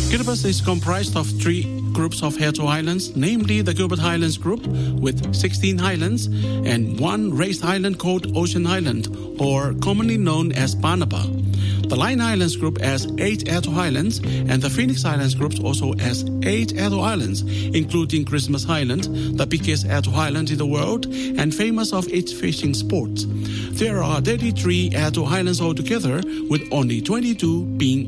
Kiribati is comprised of 3 groups of Hato Islands, namely the Gilbert Highlands Group with 16 islands and 1 raised island called Ocean Island, or commonly known as Banaba. The Line Islands Group has 8 Hato Islands, and the Phoenix Islands Group also has 8 Hato Islands, including Christmas Island, the biggest Hato Island in the world and famous of its fishing sports. There are 33 Hato Islands altogether, with only 22 being